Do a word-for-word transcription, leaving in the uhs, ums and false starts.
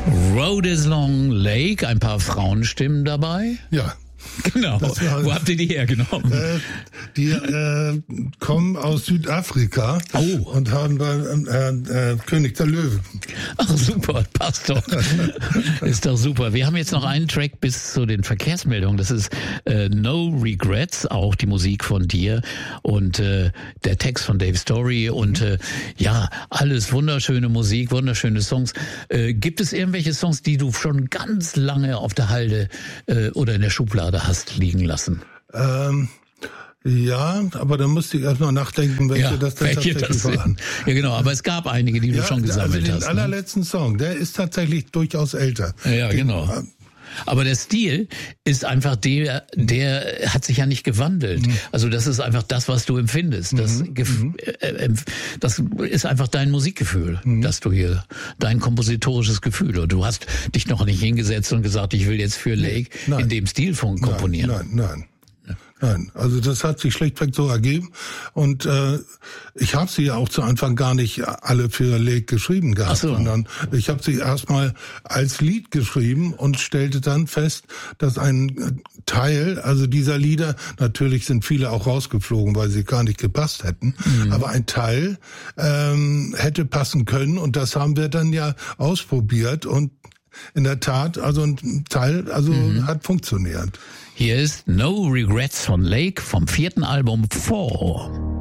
Road is Long Lake, ein paar Frauenstimmen dabei. Ja. Genau. War, Wo habt ihr die hergenommen? Äh, die äh, kommen aus Südafrika oh. und haben bei äh, äh, König der Löwen. Ach super, passt doch. Ist doch super. Wir haben jetzt noch einen Track bis zu den Verkehrsmeldungen. Das ist äh, No Regrets, auch die Musik von dir und äh, der Text von Dave Story und äh, ja, alles wunderschöne Musik, wunderschöne Songs. Äh, gibt es irgendwelche Songs, die du schon ganz lange auf der Halde äh, oder in der Schublade hast liegen lassen? Ähm, ja, aber dann musste ich erst mal nachdenken, welche ja, das denn welche tatsächlich das waren. Ja, genau, aber es gab einige, die ja, du schon gesammelt also den hast. Den allerletzten ne? Song, der ist tatsächlich durchaus älter. Ja, den, genau. Äh, Aber der Stil ist einfach der, der hat sich ja nicht gewandelt. Mhm. Also das ist einfach das, was du empfindest. Das, mhm. äh, das ist einfach dein Musikgefühl, mhm. dass du hier, dein kompositorisches Gefühl. Und du hast dich noch nicht hingesetzt und gesagt, ich will jetzt für Lake nein. in dem Stil von komponieren. Nein, nein, nein. Nein, also das hat sich schlichtweg so ergeben und äh, ich habe sie ja auch zu Anfang gar nicht alle für Lake geschrieben gehabt, Ach so. sondern ich habe sie erstmal als Lied geschrieben und stellte dann fest, dass ein Teil, also dieser Lieder, natürlich sind viele auch rausgeflogen, weil sie gar nicht gepasst hätten, mhm. aber ein Teil ähm, hätte passen können und das haben wir dann ja ausprobiert und in der Tat, also ein Teil, also mhm. hat funktioniert. Hier ist No Regrets von Lake vom vierten Album Four.